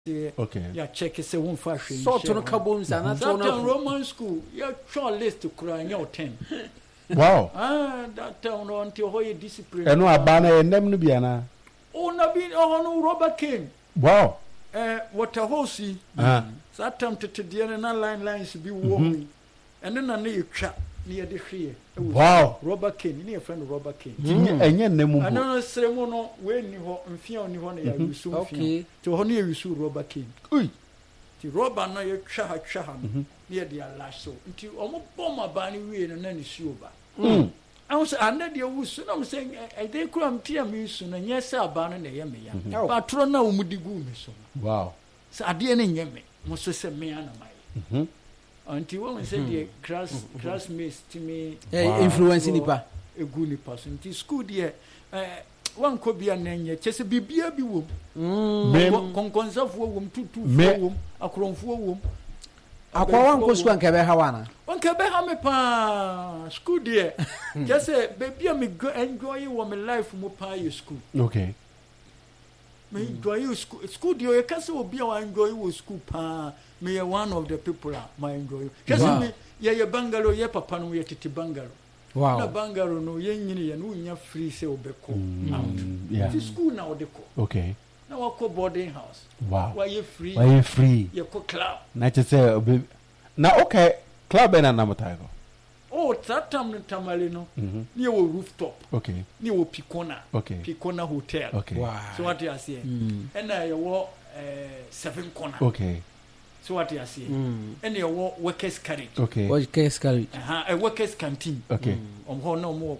okay. Yeah, check it. Say one fashion. So to no kabons and that Roman school. Yeah, short list to cry your 10. Wow. That town until how you discipline. And no abana and them nubiana. Oh, Nabi, no Robert King. Wow. What a horsey. That time to the other lines be warming. And then I knew trap near the tree. Wow. Robert King, near friend Robert King. And yet, Nemo. I don't say, when you and fear on you soon. Okay. To honor you, so Robert King. Ui. The Robert, no, you chaham near the lash so until almost bomb a bunny wheel and then it's over. I was under the woods, so I'm saying, I think I'm tear me soon, and yes, I'll ban and yammy. But Trona Mudigu, so. Wow. So I didn't yammy, most of the man of my. Until one said the classmates to me, influencing Nipa, a good person. It is school, dear. One could be a name, just a BB womb. Conconserve womb, 2 a crown 4 womb. Aqua one goes to Ancabe Hawana. One Cabe pa school, dear. Just a baby, I may enjoy you my life from a school. Okay. May enjoy you school, dear. A castle will be our enjoy school pa. Me one of the people my enjoy. Just me, yeah, bungalow, yeah, papa, no, yeah, titi bungalow. Wow. No bungalow, no, yenny, and we have free sale beko. Yeah. To school now, the co. Okay. Now I call boarding house. Wow. Why you free? Why you free? You call club. Not to say, now, okay, club and a number title. Oh, that time, Tamalino, near a rooftop. Okay. Near Picona. Okay. Picona Hotel. Okay. Wow. So what you are saying? And I walk 7 corner. Okay. So what you are saying? And you walk workers' carriage. Okay. Workers' carriage. A workers' canteen. Okay. No more